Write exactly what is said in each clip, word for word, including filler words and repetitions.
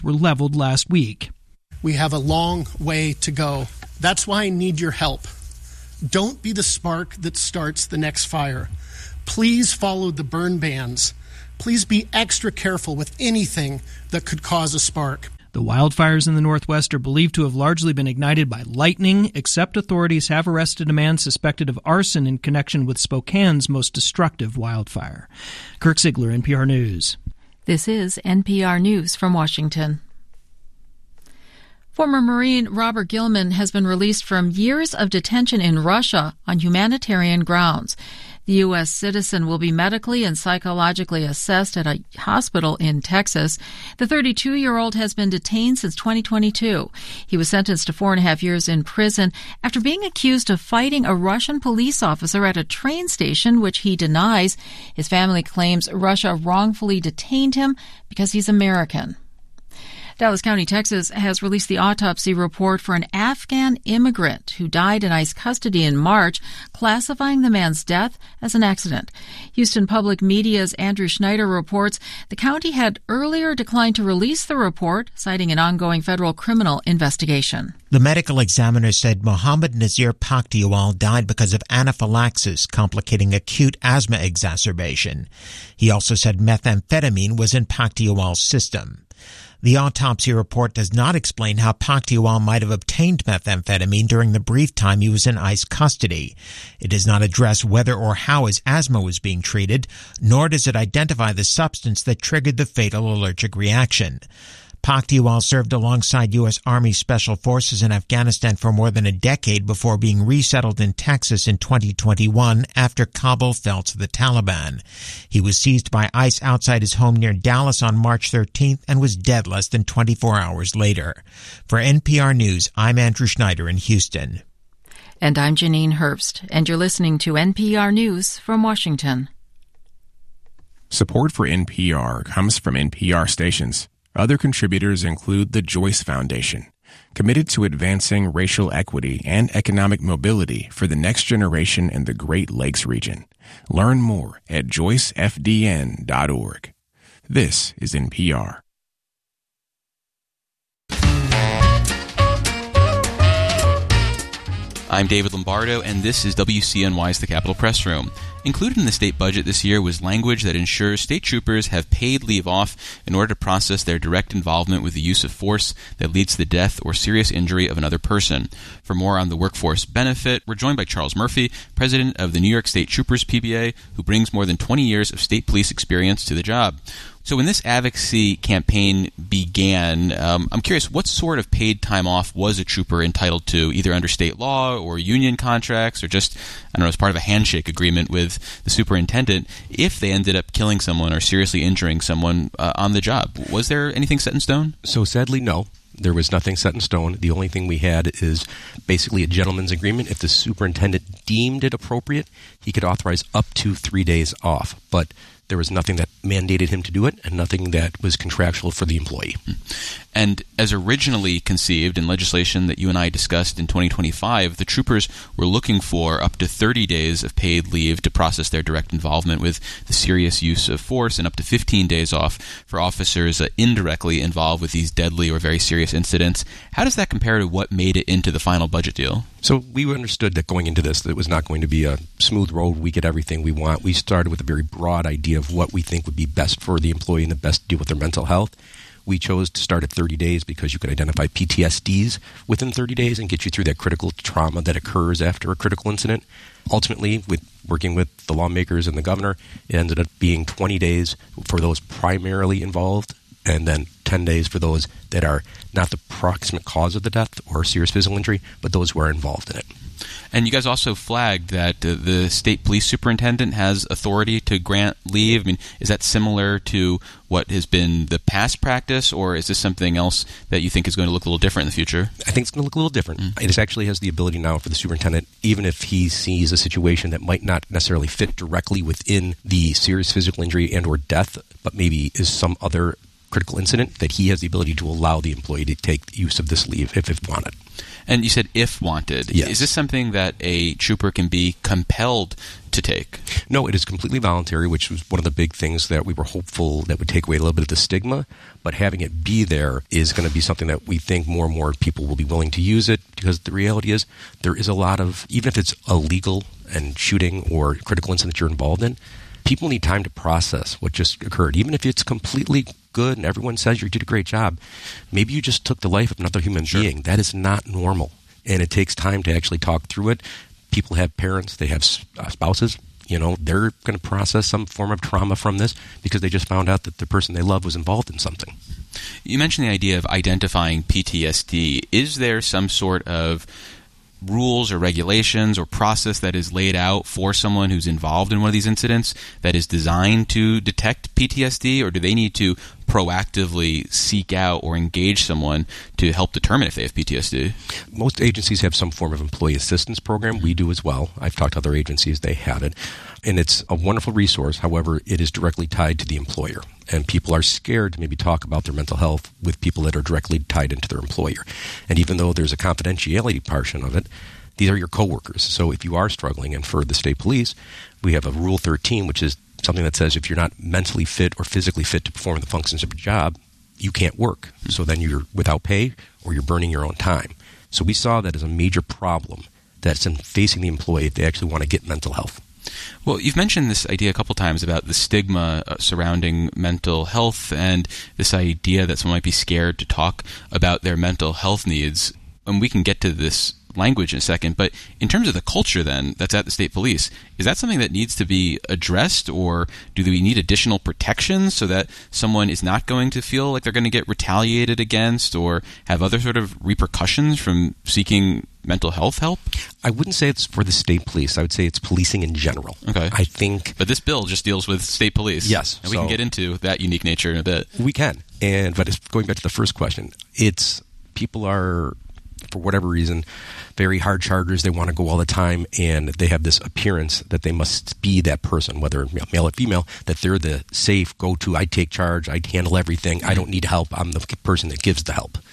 were leveled last week. We have a long way to go. That's why I need your help. Don't be the spark that starts the next fire. Please follow the burn bans. Please be extra careful with anything that could cause a spark. The wildfires in the Northwest are believed to have largely been ignited by lightning, except authorities have arrested a man suspected of arson in connection with Spokane's most destructive wildfire. Kirk Ziegler, N P R News. This is N P R News from Washington. Former Marine Robert Gilman has been released from years of detention in Russia on humanitarian grounds. The U S citizen will be medically and psychologically assessed at a hospital in Texas. The thirty-two-year-old has been detained since twenty twenty-two. He was sentenced to four and a half years in prison after being accused of fighting a Russian police officer at a train station, which he denies. His family claims Russia wrongfully detained him because he's American. Dallas County, Texas, has released the autopsy report for an Afghan immigrant who died in ICE custody in March, classifying the man's death as an accident. Houston Public Media's Andrew Schneider reports the county had earlier declined to release the report, citing an ongoing federal criminal investigation. The medical examiner said Mohammed Nazir Pakhtiwal died because of anaphylaxis, complicating acute asthma exacerbation. He also said methamphetamine was in Pakhtiwal's system. The autopsy report does not explain how Pakhtiwal might have obtained methamphetamine during the brief time he was in ICE custody. It does not address whether or how his asthma was being treated, nor does it identify the substance that triggered the fatal allergic reaction. Pakhtiwal served alongside U S. Army Special Forces in Afghanistan for more than a decade before being resettled in Texas in twenty twenty-one after Kabul fell to the Taliban. He was seized by ICE outside his home near Dallas on March thirteenth and was dead less than twenty-four hours later. For N P R News, I'm Andrew Schneider in Houston. And I'm Janine Herbst, and you're listening to N P R News from Washington. Support for N P R comes from N P R stations. Other contributors include the Joyce Foundation, committed to advancing racial equity and economic mobility for the next generation in the Great Lakes region. Learn more at joyce f d n dot org. This is N P R. I'm David Lombardo, and this is W C N Y's The Capitol Press Room. Included in the state budget this year was language that ensures state troopers have paid leave off in order to process their direct involvement with the use of force that leads to the death or serious injury of another person. For more on the workforce benefit, we're joined by Charles Murphy, president of the New York State Troopers P B A, who brings more than twenty years of state police experience to the job. So when this advocacy campaign began, um, I'm curious, what sort of paid time off was a trooper entitled to, either under state law or union contracts or just, I don't know, as part of a handshake agreement with the superintendent, if they ended up killing someone or seriously injuring someone uh, on the job? Was there anything set in stone? So sadly, no. There was nothing set in stone. The only thing we had is basically a gentleman's agreement. If the superintendent deemed it appropriate, he could authorize up to three days off. But there was nothing that mandated him to do it and nothing that was contractual for the employee. And as originally conceived in legislation that you and I discussed in twenty twenty-five, the troopers were looking for up to thirty days of paid leave to process their direct involvement with the serious use of force and up to fifteen days off for officers uh, indirectly involved with these deadly or very serious incidents. How does that compare to what made it into the final budget deal? So we understood that going into this, that it was not going to be a smooth road. We get everything we want. We started with a very broad idea of what we think would be best for the employee and the best to deal with their mental health. We chose to start at thirty days because you could identify P T S Ds within thirty days and get you through that critical trauma that occurs after a critical incident. Ultimately, with working with the lawmakers and the governor, it ended up being twenty days for those primarily involved and then ten days for those that are not the proximate cause of the death or serious physical injury, but those who are involved in it. And you guys also flagged that uh, the state police superintendent has authority to grant leave. I mean, is that similar to what has been the past practice, or is this something else that you think is going to look a little different in the future? I think it's going to look a little different. Mm. It actually has the ability now for the superintendent, even if he sees a situation that might not necessarily fit directly within the serious physical injury and or death, but maybe is some other critical incident, that he has the ability to allow the employee to take use of this leave if, if wanted. And you said if wanted. Yes. Is this something that a trooper can be compelled to take? No, it is completely voluntary, which was one of the big things that we were hopeful that would take away a little bit of the stigma. But having it be there is going to be something that we think more and more people will be willing to use it, because the reality is there is a lot of, even if it's illegal and shooting or critical incident you're involved in, people need time to process what just occurred. Even if it's completely good and everyone says you did a great job, maybe you just took the life of another human sure. being. That is not normal. And it takes time to actually talk through it. People have parents, they have spouses. You know, they're going to process some form of trauma from this because they just found out that the person they love was involved in something. You mentioned the idea of identifying P T S D. Is there some sort of rules or regulations or process that is laid out for someone who's involved in one of these incidents that is designed to detect P T S D, or do they need to proactively seek out or engage someone to help determine if they have P T S D? Most agencies have some form of employee assistance program. We do as well. I've talked to other agencies, they have it. And it's a wonderful resource. However, it is directly tied to the employer. And people are scared to maybe talk about their mental health with people that are directly tied into their employer. And even though there's a confidentiality portion of it, these are your coworkers. So if you are struggling, and for the state police, we have a Rule thirteen, which is something that says if you're not mentally fit or physically fit to perform the functions of your job, you can't work. So then you're without pay or you're burning your own time. So we saw that as a major problem that's in facing the employee if they actually want to get mental health. Well, you've mentioned this idea a couple times about the stigma uh, surrounding mental health and this idea that someone might be scared to talk about their mental health needs. And we can get to this language in a second, but in terms of the culture then that's at the state police, is that something that needs to be addressed, or do we need additional protections so that someone is not going to feel like they're going to get retaliated against or have other sort of repercussions from seeking mental health help? I wouldn't say it's for the state police. I would say it's policing in general. Okay. I think... But this bill just deals with state police. Yes. And we so can get into that unique nature in a bit. We can. And but it's, going back to the first question, it's people are, for whatever reason, very hard chargers. They want to go all the time, and they have this appearance that they must be that person, whether male or female, that they're the safe go-to, I take charge, I handle everything, I don't need help, I'm the person that gives the help.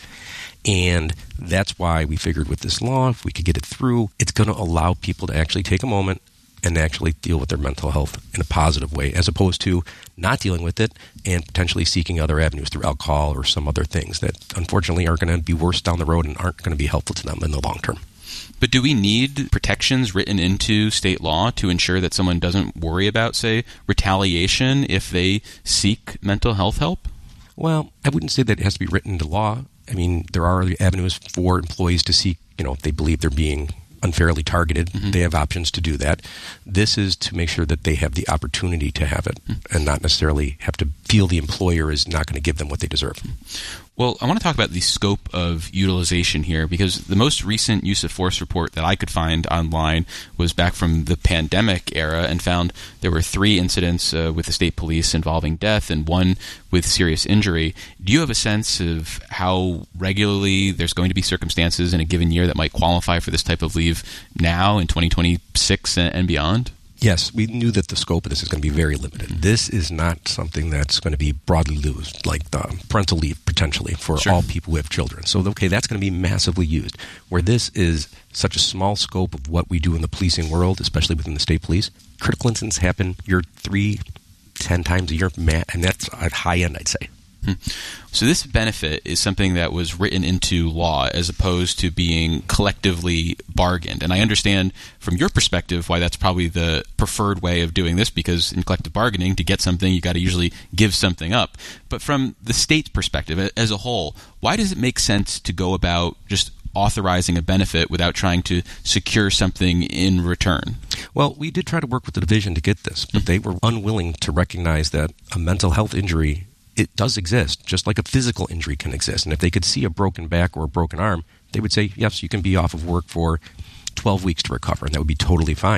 And that's why we figured with this law, if we could get it through, it's going to allow people to actually take a moment and actually deal with their mental health in a positive way, as opposed to not dealing with it and potentially seeking other avenues through alcohol or some other things that unfortunately are going to be worse down the road and aren't going to be helpful to them in the long term. But do we need protections written into state law to ensure that someone doesn't worry about, say, retaliation if they seek mental health help? Well, I wouldn't say that it has to be written into law. I mean, there are other avenues for employees to seek, you know, if they believe they're being unfairly targeted, mm-hmm. they have options to do that. This is to make sure that they have the opportunity to have it mm-hmm. and not necessarily have to feel the employer is not going to give them what they deserve. Well, I want to talk about the scope of utilization here, because the most recent use of force report that I could find online was back from the pandemic era and found there were three incidents uh, with the state police involving death and one with serious injury. Do you have a sense of how regularly there's going to be circumstances in a given year that might qualify for this type of leave now in twenty twenty-six and beyond? Yes, we knew that the scope of this is going to be very limited. This is not something that's going to be broadly used, like the parental leave potentially for sure. all people who have children. So, okay, that's going to be massively used. Where this is such a small scope of what we do in the policing world, especially within the state police, critical incidents happen year three, ten times a year, and that's at high end, I'd say. So this benefit is something that was written into law as opposed to being collectively bargained. And I understand from your perspective why that's probably the preferred way of doing this, because in collective bargaining, to get something, you got to usually give something up. But from the state's perspective as a whole, why does it make sense to go about just authorizing a benefit without trying to secure something in return? Well, we did try to work with the division to get this, but they were unwilling to recognize that a mental health injury, it does exist, just like a physical injury can exist. And if they could see a broken back or a broken arm, they would say, yes, you can be off of work for twelve weeks to recover, and that would be totally fine.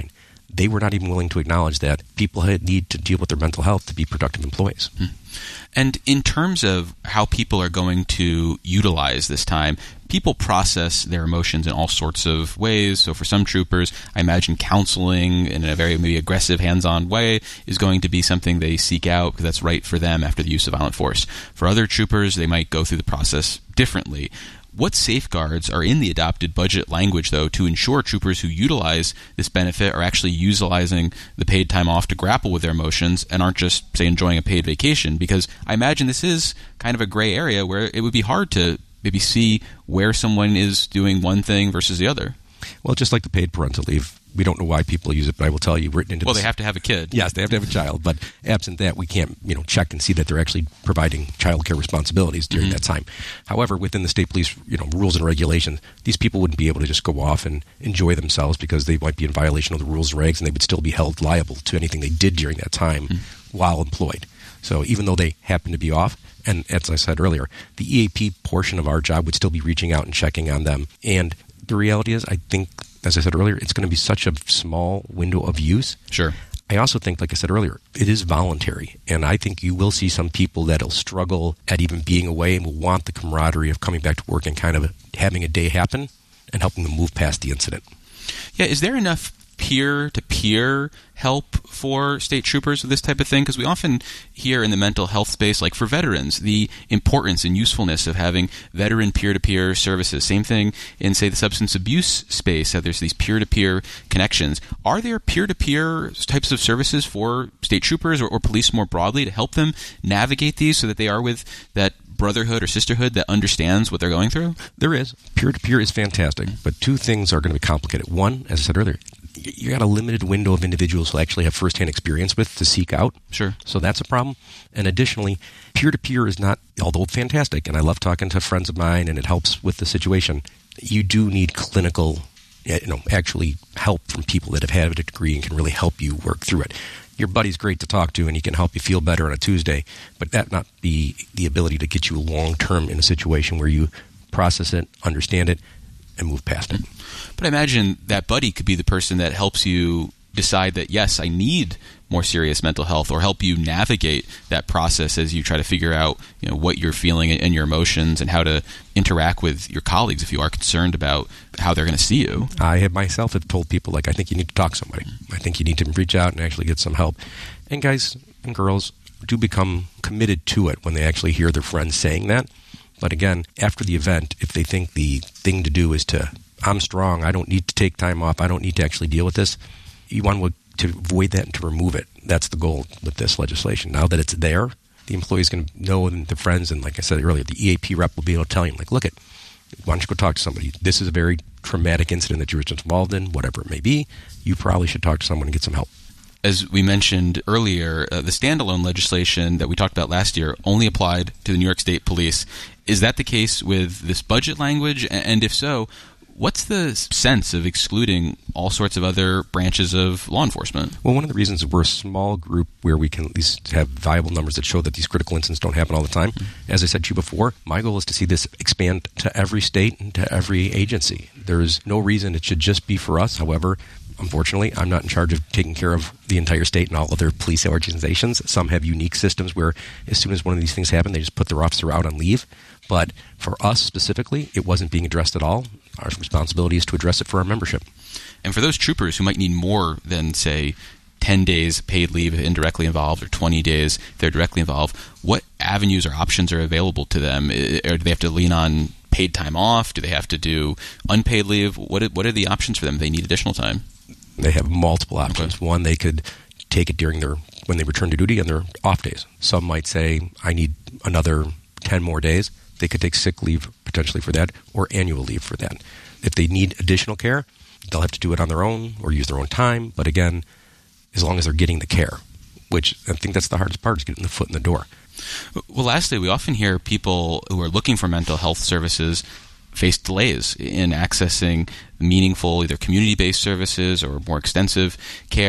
they were not even willing to acknowledge that people had need to deal with their mental health to be productive employees. Hmm. And in terms of how people are going to utilize this time, people process their emotions in all sorts of ways. So for some troopers, I imagine counseling in a very maybe aggressive, hands-on way is going to be something they seek out because that's right for them after the use of violent force. For other troopers, they might go through the process differently. What safeguards are in the adopted budget language, though, to ensure troopers who utilize this benefit are actually utilizing the paid time off to grapple with their emotions and aren't just, say, enjoying a paid vacation? Because I imagine this is kind of a gray area where it would be hard to maybe see where someone is doing one thing versus the other. Well, just like the paid parental leave, we don't know why people use it, but I will tell you, written into well, this, they have to have a kid. Yes, they have to have a child, but absent that, we can't, you know, check and see that they're actually providing child care responsibilities during mm-hmm. that time. However, within the state police, you know, rules and regulations, these people wouldn't be able to just go off and enjoy themselves because they might be in violation of the rules and regs, and they would still be held liable to anything they did during that time mm-hmm. while employed. So even though they happen to be off, and as I said earlier, the E A P portion of our job would still be reaching out and checking on them. And the reality is, I think, as I said earlier, it's going to be such a small window of use. Sure. I also think, like I said earlier, it is voluntary. And I think you will see some people that will struggle at even being away and will want the camaraderie of coming back to work and kind of having a day happen and helping them move past the incident. Yeah, is there enough peer-to-peer help for state troopers with this type of thing? Because we often hear in the mental health space, like for veterans, the importance and usefulness of having veteran peer-to-peer services. Same thing in, say, the substance abuse space, how there's these peer-to-peer connections. Are there peer-to-peer types of services for state troopers or, or police more broadly to help them navigate these so that they are with that brotherhood or sisterhood that understands what they're going through? There is. Peer-to-peer is fantastic, but two things are going to be complicated. One, as I said earlier, you got a limited window of individuals who actually have firsthand experience with to seek out. Sure. So that's a problem. And additionally, peer-to-peer is not, although fantastic, and I love talking to friends of mine and it helps with the situation, you do need clinical, you know, actually help from people that have had a degree and can really help you work through it. Your buddy's great to talk to and he can help you feel better on a Tuesday, but that not be the ability to get you long-term in a situation where you process it, understand it, and move past it. But I imagine that buddy could be the person that helps you decide that, yes, I need more serious mental health, or help you navigate that process as you try to figure out, you know, what you're feeling and your emotions and how to interact with your colleagues if you are concerned about how they're going to see you. I have myself have told people, like, I think you need to talk to somebody. I think you need to reach out and actually get some help. And guys and girls do become committed to it when they actually hear their friends saying that. But again, after the event, if they think the thing to do is to, I'm strong, I don't need to take time off, I don't need to actually deal with this, you want to avoid that and to remove it. That's the goal with this legislation. Now that it's there, the employee is going to know, and the friends, and like I said earlier, the E A P rep will be able to tell you, like, look, it, why don't you go talk to somebody? This is a very traumatic incident that you were involved in, whatever it may be. You probably should talk to someone and get some help. As we mentioned earlier, uh, the standalone legislation that we talked about last year only applied to the New York State Police. Is that the case with this budget language? And if so, what's the sense of excluding all sorts of other branches of law enforcement? Well, one of the reasons is we're a small group where we can at least have viable numbers that show that these critical incidents don't happen all the time. Mm-hmm. As I said to you before, my goal is to see this expand to every state and to every agency. There's no reason it should just be for us. However, unfortunately, I'm not in charge of taking care of the entire state and all other police organizations. Some have unique systems where as soon as one of these things happen, they just put their officer out on leave. But for us specifically, it wasn't being addressed at all. Our responsibility is to address it for our membership. And for those troopers who might need more than, say, ten days paid leave if indirectly involved, or twenty days if they're directly involved, what avenues or options are available to them? Or do they have to lean on paid time off? Do they have to do unpaid leave? What what are the options for them if they need additional time? They have multiple options. Okay. One, they could take it during their when they return to duty on their off days. Some might say, I need another ten more days. They could take sick leave potentially for that, or annual leave for that. If they need additional care, they'll have to do it on their own or use their own time. But again, as long as they're getting the care, which I think that's the hardest part, is getting the foot in the door. Well, lastly, we often hear people who are looking for mental health services face delays in accessing meaningful either community-based services or more extensive care.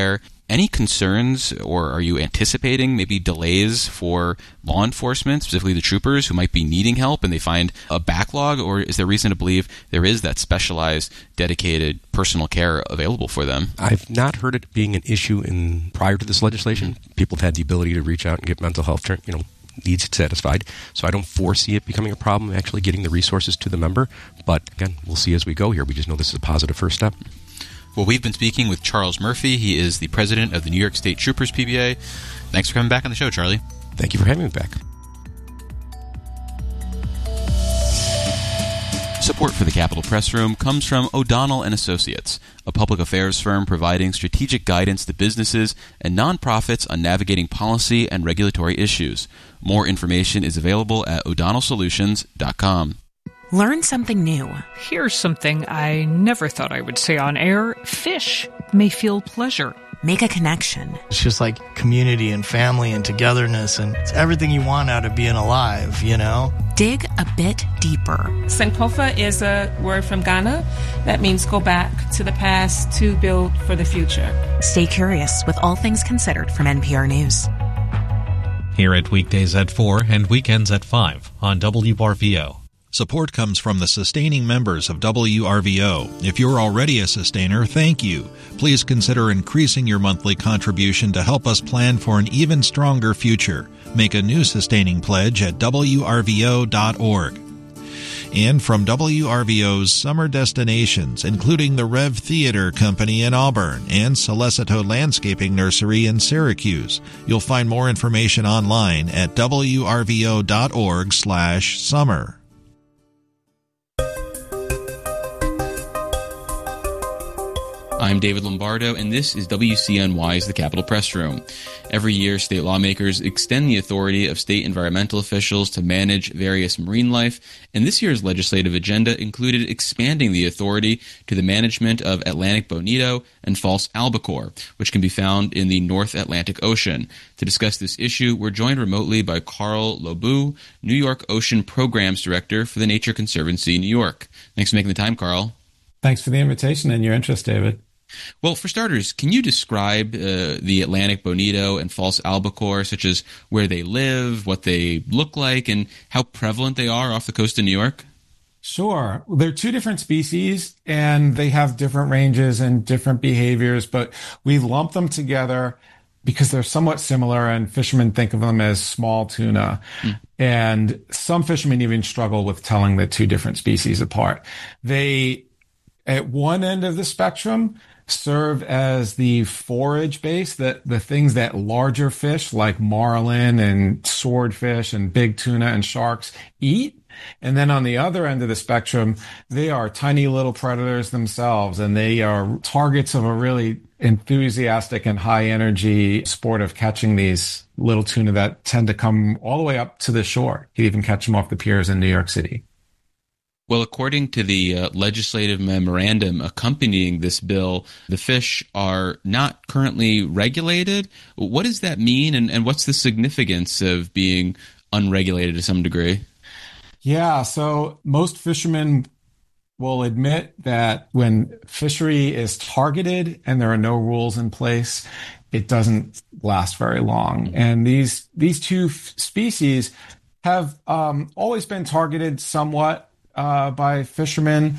Any concerns, or are you anticipating maybe delays for law enforcement, specifically the troopers who might be needing help and they find a backlog, or is there reason to believe there is that specialized, dedicated personal care available for them? I've not heard it being an issue in prior to this legislation. People have had the ability to reach out and get mental health, you know, needs satisfied. So I don't foresee it becoming a problem actually getting the resources to the member. But again, we'll see as we go here. We just know this is a positive first step. Well, we've been speaking with Charles Murphy. He is the president of the New York State Troopers P B A. Thanks for coming back on the show, Charlie. Thank you for having me back. Support for the Capitol Press Room comes from O'Donnell and Associates, a public affairs firm providing strategic guidance to businesses and nonprofits on navigating policy and regulatory issues. More information is available at o'donnell solutions dot com. Learn something new. Here's something I never thought I would say on air. Fish may feel pleasure. Make a connection. It's just like community and family and togetherness, and it's everything you want out of being alive, you know? Dig a bit deeper. Sankofa is a word from Ghana that means go back to the past to build for the future. Stay curious with All Things Considered from N P R News. Here at weekdays at four and weekends at five on W R V O. Support comes from the sustaining members of W R V O. If you're already a sustainer, thank you. Please consider increasing your monthly contribution to help us plan for an even stronger future. Make a new sustaining pledge at w r v o dot org. And from W R V O's summer destinations, including the Rev Theater Company in Auburn and Celesito Landscaping Nursery in Syracuse. You'll find more information online at w r v o dot org slash summer. I'm David Lombardo, and this is W C N Y's The Capitol Press Room. Every year, state lawmakers extend the authority of state environmental officials to manage various marine life, and this year's legislative agenda included expanding the authority to the management of Atlantic bonito and false albacore, which can be found in the North Atlantic Ocean. To discuss this issue, we're joined remotely by Carl Lobu, New York Ocean Programs Director for the Nature Conservancy, New York. Thanks for making the time, Carl. Thanks for the invitation and your interest, David. Well, for starters, can you describe uh, the Atlantic bonito and false albacore, such as where they live, what they look like, and how prevalent they are off the coast of New York? Sure. They're two different species, and they have different ranges and different behaviors, but we lump them together because they're somewhat similar, and fishermen think of them as small tuna. Mm. And some fishermen even struggle with telling the two different species apart. They, at one end of the spectrum, serve as the forage base, that the things that larger fish like marlin and swordfish and big tuna and sharks eat. And then on the other end of the spectrum, they are tiny little predators themselves, and they are targets of a really enthusiastic and high energy sport of catching these little tuna that tend to come all the way up to the shore. You can even catch them off the piers in New York City. Well, according to the uh, legislative memorandum accompanying this bill, the fish are not currently regulated. What does that mean, and, and what's the significance of being unregulated to some degree? Yeah, so most fishermen will admit that when fishery is targeted and there are no rules in place, it doesn't last very long. And these these two f- species have um, always been targeted somewhat Uh, by fishermen.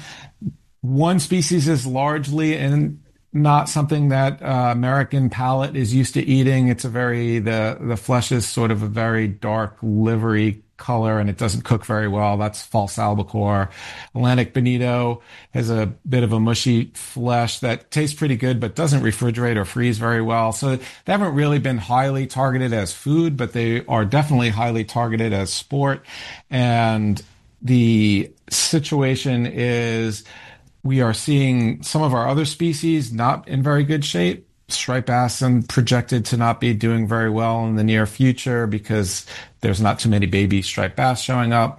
One species is largely in not something that uh, American palate is used to eating. It's a very, the, the flesh is sort of a very dark livery color, and it doesn't cook very well. That's false albacore. Atlantic bonito has a bit of a mushy flesh that tastes pretty good, but doesn't refrigerate or freeze very well. So they haven't really been highly targeted as food, but they are definitely highly targeted as sport. And the situation is we are seeing some of our other species not in very good shape. Striped bass are projected to not be doing very well in the near future because there's not too many baby striped bass showing up.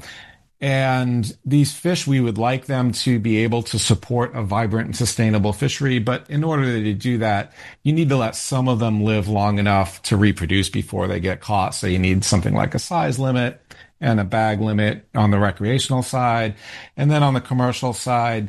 And these fish, we would like them to be able to support a vibrant and sustainable fishery. But in order to do that, you need to let some of them live long enough to reproduce before they get caught. So you need something like a size limit and a bag limit on the recreational side. And then on the commercial side,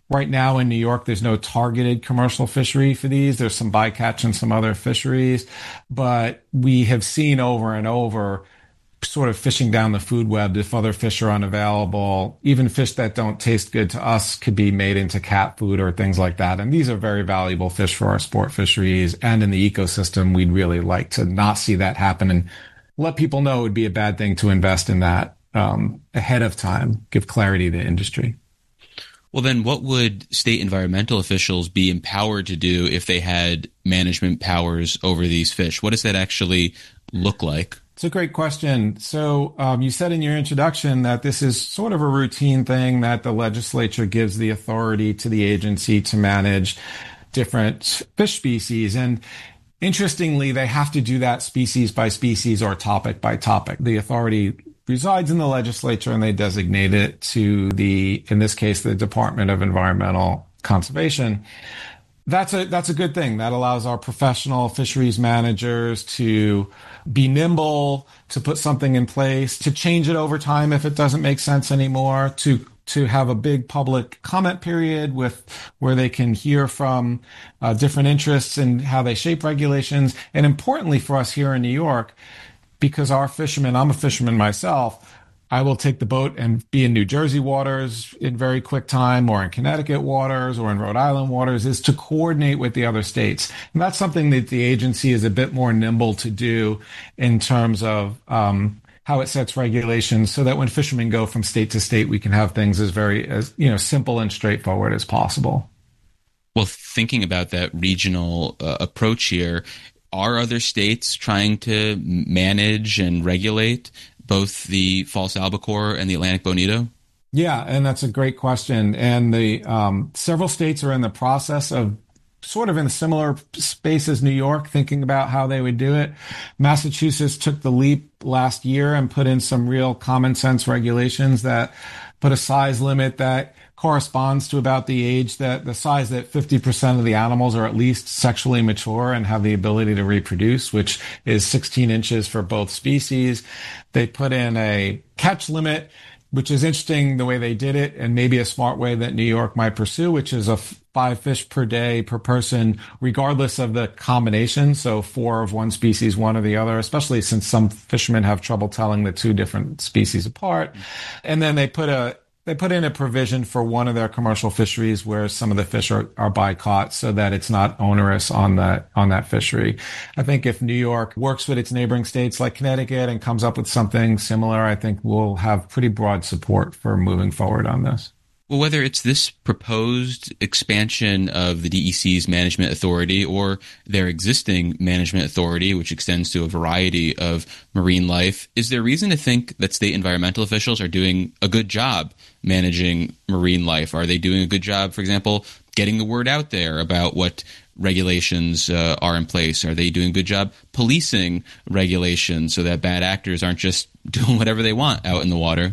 Right now in New York, there's no targeted commercial fishery for these. There's some bycatch and some other fisheries, but we have seen over and over sort of fishing down the food web. If other fish are unavailable, even fish that don't taste good to us could be made into cat food or things like that. And these are very valuable fish for our sport fisheries and in the ecosystem. We'd really like to not see that happen and let people know it would be a bad thing to invest in that um, ahead of time, give clarity to industry. Well, then what would state environmental officials be empowered to do if they had management powers over these fish? What does that actually look like? It's a great question. So um, you said in your introduction that this is sort of a routine thing that the legislature gives the authority to the agency to manage different fish species. And interestingly, they have to do that species by species or topic by topic. The authority resides in the legislature and they designate it to the, in this case, the Department of Environmental Conservation. That's a that's a good thing. That allows our professional fisheries managers to be nimble, to put something in place, to change it over time if it doesn't make sense anymore, to to have a big public comment period with where they can hear from uh, different interests and how they shape regulations. And importantly for us here in New York, because our fishermen, I'm a fisherman myself, I will take the boat and be in New Jersey waters in very quick time, or in Connecticut waters, or in Rhode Island waters, is to coordinate with the other states. And that's something that the agency is a bit more nimble to do in terms of um, how it sets regulations, so that when fishermen go from state to state, we can have things as very as you know simple and straightforward as possible. Well, thinking about that regional uh, approach here, are other states trying to manage and regulate both the false albacore and the Atlantic bonito? Yeah, and that's a great question. And the um, several states are in the process of sort of in a similar space as New York, thinking about how they would do it. Massachusetts took the leap last year and put in some real common sense regulations that put a size limit that corresponds to about the age that the size that fifty percent of the animals are at least sexually mature and have the ability to reproduce, which is sixteen inches for both species. They put in a catch limit, which is interesting the way they did it, and maybe a smart way that New York might pursue, which is a f- five fish per day per person, regardless of the combination. So four of one species, one of the other, especially since some fishermen have trouble telling the two different species apart. And then they put a They put in a provision for one of their commercial fisheries where some of the fish are, are by-caught, so that it's not onerous on that on that fishery. I think if New York works with its neighboring states like Connecticut and comes up with something similar, I think we'll have pretty broad support for moving forward on this. Well, whether it's this proposed expansion of the D E C's management authority or their existing management authority, which extends to a variety of marine life, is there reason to think that state environmental officials are doing a good job managing marine life? Are they doing a good job, for example, getting the word out there about what regulations uh, are in place? Are they doing a good job policing regulations so that bad actors aren't just doing whatever they want out in the water?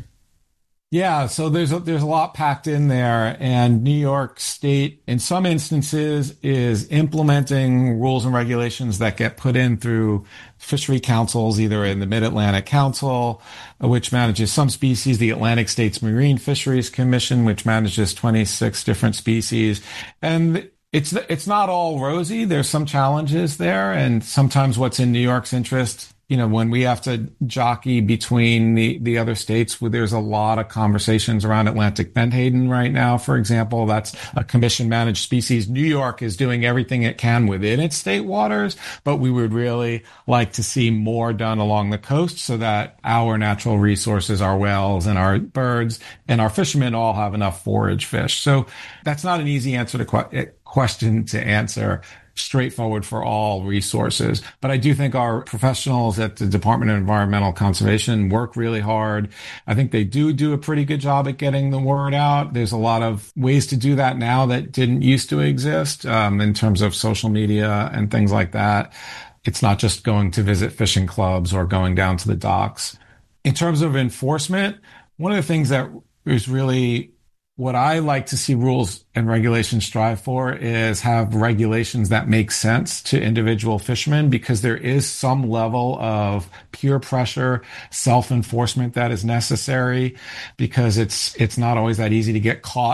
Yeah, so there's a, there's a lot packed in there, and New York State, in some instances, is implementing rules and regulations that get put in through fishery councils, either in the Mid-Atlantic Council, which manages some species, the Atlantic States Marine Fisheries Commission, which manages twenty-six different species, and it's it's not all rosy. There's some challenges there, and sometimes what's in New York's interest, you know, when we have to jockey between the, the other states, where there's a lot of conversations around Atlantic menhaden right now, for example. That's a commission-managed species. New York is doing everything it can within its state waters, but we would really like to see more done along the coast so that our natural resources, our whales and our birds and our fishermen all have enough forage fish. So that's not an easy answer to que- question to answer straightforward for all resources. But I do think our professionals at the Department of Environmental Conservation work really hard. I think they do do a pretty good job at getting the word out. There's a lot of ways to do that now that didn't used to exist, um, in terms of social media and things like that. It's not just going to visit fishing clubs or going down to the docks. In terms of enforcement, one of the things that is really what I like to see rules and regulations strive for is have regulations that make sense to individual fishermen, because there is some level of peer pressure, self-enforcement that is necessary, because it's it's not always that easy to get caught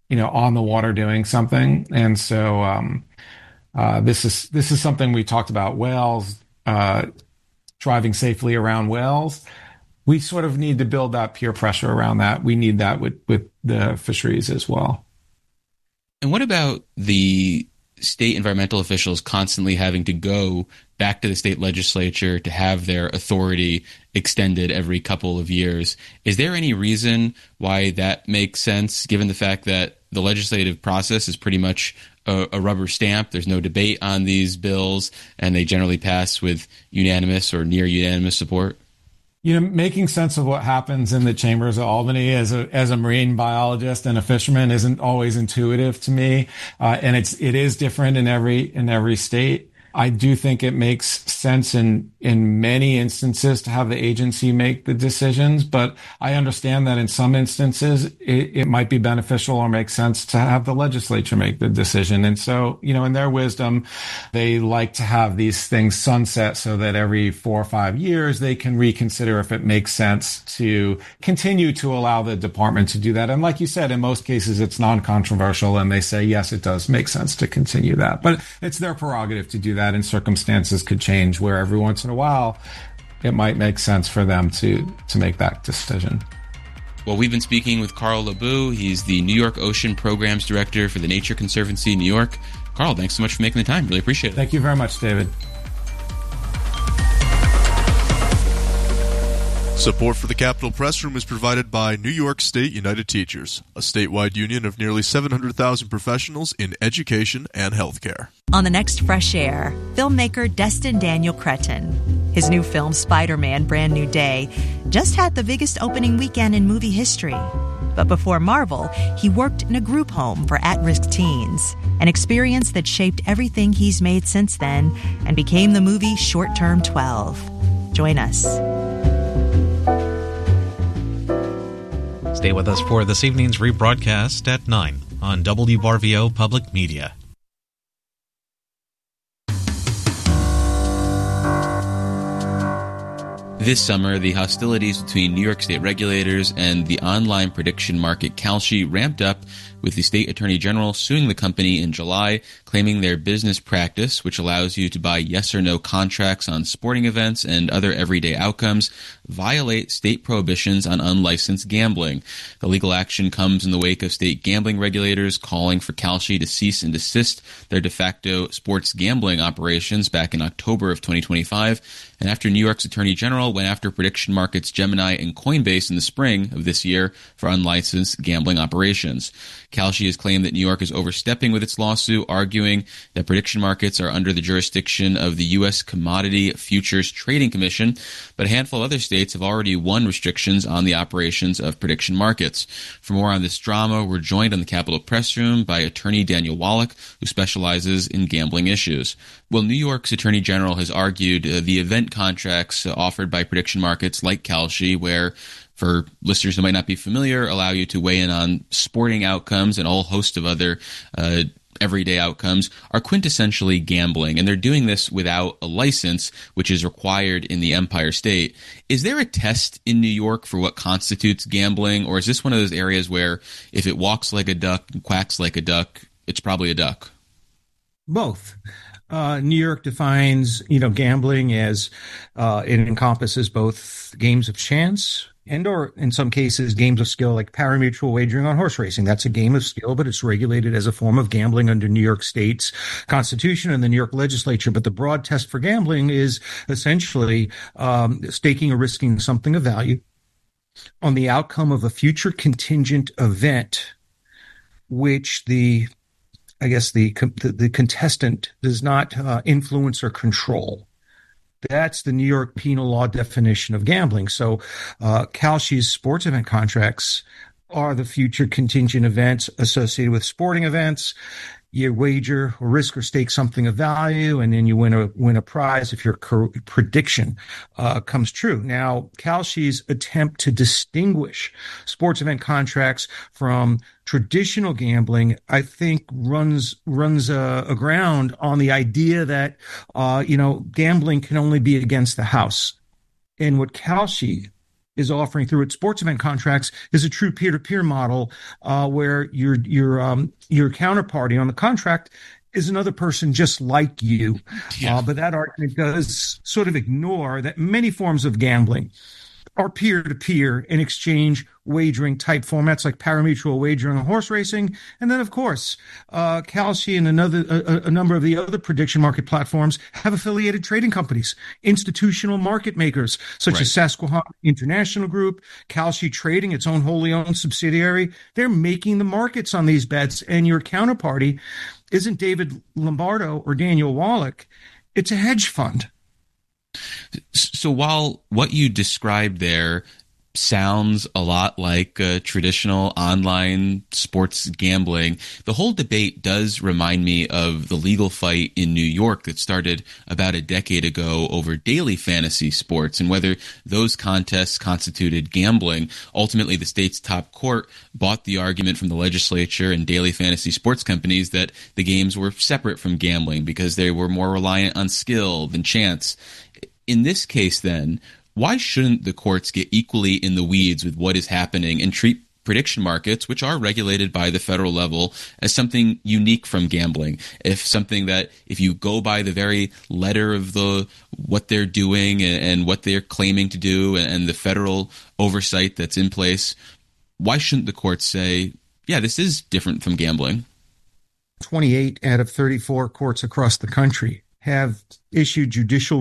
you know, on the water doing something. And so um, uh, this is this is something we talked about, whales, uh, driving safely around whales. We sort of need to build that peer pressure around that. We need that with, with the fisheries as well. And what about the state environmental officials constantly having to go back to the state legislature to have their authority extended every couple of years? Is there any reason why that makes sense, given the fact that the legislative process is pretty much a, a rubber stamp? There's no debate on these bills, and they generally pass with unanimous or near unanimous support? You know, making sense of what happens in the chambers of Albany as a as a marine biologist and a fisherman isn't always intuitive to me, uh, and it's it is different in every in every state. I do think it makes sense in in many instances to have the agency make the decisions, but I understand that in some instances it, it might be beneficial or make sense to have the legislature make the decision. And so, you know, in their wisdom, they like to have these things sunset so that every four or five years they can reconsider if it makes sense to continue to allow the department to do that. And like you said, in most cases it's non-controversial and they say, yes, it does make sense to continue that, but it's their prerogative to do that. That and circumstances could change where every once in a while it might make sense for them to to make that decision. Well, we've been speaking with Carl LeBoux. He's the New York Ocean Programs Director for the Nature Conservancy New York. Carl, thanks so much for making the time. Really appreciate it. Thank you very much, David. Support for the Capitol Press Room is provided by New York State United Teachers, a statewide union of nearly seven hundred thousand professionals in education and healthcare. On the next Fresh Air, filmmaker Destin Daniel Cretton. His new film, Spider-Man: Brand New Day, just had the biggest opening weekend in movie history. But before Marvel, he worked in a group home for at-risk teens, an experience that shaped everything he's made since then and became the movie Short Term twelve. Join us. Stay with us for this evening's rebroadcast at nine on W R V O Public Media. This summer, the hostilities between New York State regulators and the online prediction market Kalshi ramped up, with the state attorney general suing the company in July, claiming their business practice, which allows you to buy yes or no contracts on sporting events and other everyday outcomes, violate state prohibitions on unlicensed gambling. The legal action comes in the wake of state gambling regulators calling for Kalshi to cease and desist their de facto sports gambling operations back in October of twenty twenty-five, and after New York's attorney general went after prediction markets Gemini and Coinbase in the spring of this year for unlicensed gambling operations. Kalshi has claimed that New York is overstepping with its lawsuit, arguing that prediction markets are under the jurisdiction of the U S Commodity Futures Trading Commission, but a handful of other states have already won restrictions on the operations of prediction markets. For more on this drama, we're joined on the Capitol Press Room by attorney Daniel Wallach, who specializes in gambling issues. Well, New York's attorney general has argued uh, the event contracts uh, offered by prediction markets like Kalshi, where, for listeners who might not be familiar, allow you to weigh in on sporting outcomes and a whole host of other uh, everyday outcomes, are quintessentially gambling. And they're doing this without a license, which is required in the Empire State. Is there a test in New York for what constitutes gambling? Or is this one of those areas where if it walks like a duck and quacks like a duck, it's probably a duck? Both. Uh, New York defines, you know, gambling as uh, it encompasses both games of chance and, or in some cases, games of skill, like pari-mutuel wagering on horse racing. That's a game of skill, but it's regulated as a form of gambling under New York State's Constitution and the New York legislature. But the broad test for gambling is essentially um, staking or risking something of value on the outcome of a future contingent event, which the I guess the the, the contestant does not uh, influence or control. That's the New York penal law definition of gambling. So uh, Kalshi's sports event contracts are the future contingent events associated with sporting events. You wager or risk or stake something of value, and then you win a win a prize if your cor- prediction uh, comes true. Now, Kalshi's attempt to distinguish sports event contracts from traditional gambling, I think, runs runs uh, aground on the idea that uh, you know gambling can only be against the house. And what Kalshi is offering through its sports event contracts is a true peer-to-peer model, uh, where your your um, your counterparty on the contract is another person just like you. Yeah. Uh, but that argument does sort of ignore that many forms of gambling are peer-to-peer in exchange wagering type formats like parimutuel wagering and horse racing. And then, of course, uh, Kalshi and another a, a number of the other prediction market platforms have affiliated trading companies, institutional market makers, such right. as Susquehanna International Group, Kalshi Trading, its own wholly owned subsidiary. They're making the markets on these bets, and your counterparty isn't David Lombardo or Daniel Wallach. It's a hedge fund. So while what you described there sounds a lot like uh, traditional online sports gambling, the whole debate does remind me of the legal fight in New York that started about a decade ago over daily fantasy sports and whether those contests constituted gambling. Ultimately, the state's top court bought the argument from the legislature and daily fantasy sports companies that the games were separate from gambling because they were more reliant on skill than chance. In this case, then, why shouldn't the courts get equally in the weeds with what is happening and treat prediction markets, which are regulated by the federal level, as something unique from gambling? If something that, if you go by the very letter of the what they're doing and, and what they're claiming to do and, and the federal oversight that's in place, why shouldn't the courts say, yeah, this is different from gambling? twenty-eight out of thirty-four courts across the country have issued judicial